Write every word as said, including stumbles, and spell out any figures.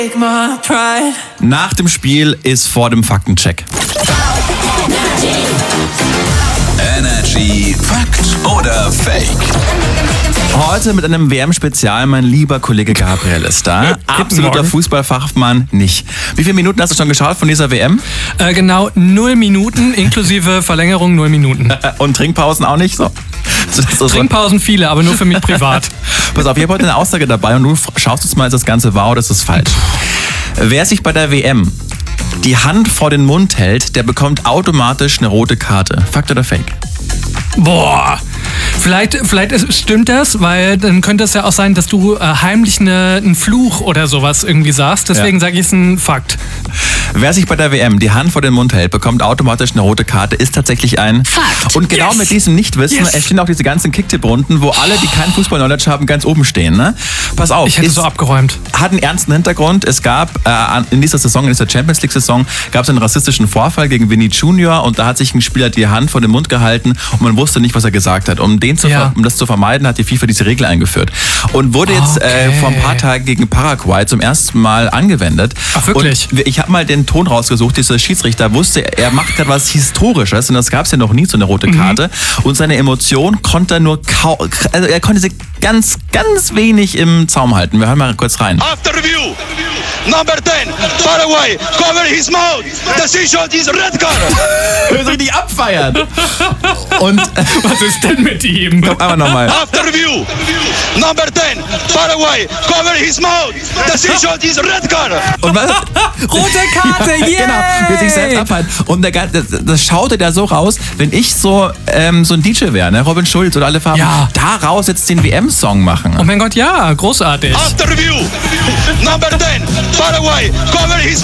Nach dem Spiel ist vor dem Faktencheck. Energy Fakt oder Fake? Heute mit einem W M-Spezial, mein lieber Kollege Gabriel ist da. Absoluter Fußballfachmann nicht. Wie viele Minuten hast du schon geschaut von dieser W M? Äh, genau, null Minuten, inklusive Verlängerung null Minuten. Und Trinkpausen auch nicht so? So Trinkpausen viele, aber nur für mich privat. Pass auf, ich habe heute eine Aussage dabei und du schaust jetzt mal, ist das Ganze wahr oder ist das falsch? Wer sich bei der W M die Hand vor den Mund hält, der bekommt automatisch eine rote Karte. Fakt oder Fake? Boah, vielleicht, vielleicht ist, stimmt das, weil dann könnte es ja auch sein, dass du äh, heimlich eine, einen Fluch oder sowas irgendwie sagst. Deswegen ja. sage ich es ein Fakt. Wer sich bei der W M die Hand vor den Mund hält, bekommt automatisch eine rote Karte, ist tatsächlich ein Fakt. Und genau yes. mit diesem Nichtwissen yes. entstehen auch diese ganzen Kicktipp-Runden, wo alle, die kein Fußball-Knowledge haben, ganz oben stehen. Ne? Pass auf. Ich hätte ist, so abgeräumt. Hat einen ernsten Hintergrund. Es gab äh, in dieser Saison, in dieser Champions League-Saison, gab es einen rassistischen Vorfall gegen Vinny Junior und da hat sich ein Spieler die Hand vor den Mund gehalten und man wusste nicht, was er gesagt hat. Um, den zu ja. ver- um das zu vermeiden, hat die FIFA diese Regel eingeführt. Und wurde jetzt okay. äh, vor ein paar Tagen gegen Paraguay zum ersten Mal angewendet. Ach, wirklich? Und ich habe mal den Ton rausgesucht, dieser Schiedsrichter wusste, er macht gerade was Historisches und das gab es ja noch nie, so eine rote Karte. Mhm. Und seine Emotion konnte er nur kaum, also er konnte sie ganz, ganz wenig im Zaum halten. Wir hören mal kurz rein. After review, number ten, Paraguay, cover his mouth. Decision is red card. Wir richtig abfeiern. Und was ist denn mit ihm? Komm, einmal nochmal. After review, number ten, Paraguay, cover his mouth. Decision is red card. Und was? Rote Karte, yeah! Genau, will sich selbst abhalten. Und der, das, das schaute da so raus, wenn ich so, ähm, so ein D J wäre, ne? Robin Schulz oder alle Farben, ja. daraus jetzt den W M-Song machen. Oh mein Gott, ja, großartig. After review, number ten, Paraguay, cover his